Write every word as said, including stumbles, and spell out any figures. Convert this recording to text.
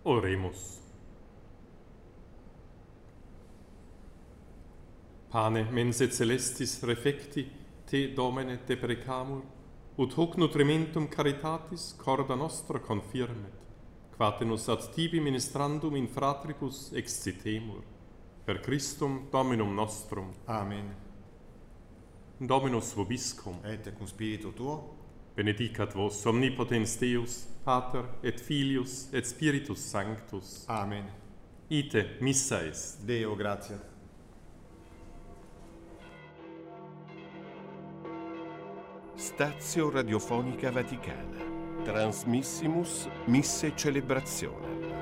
Oremus. Pane mense celestis refecti te Domine deprecamur, ut hoc nutrimentum caritatis corda nostra confirmet, quate nos ad tibi ministrandum in fratribus excitemur. Per Christum Dominum nostrum. Amen. Dominus vobiscum. Et cum spiritu tuo. Benedicat vos omnipotens Deus, Pater et Filius et Spiritus Sanctus. Amen. Ite missa est. Deo gratias. Stazio Radiofonica Vaticana. Transmissimus Misse Celebrazione.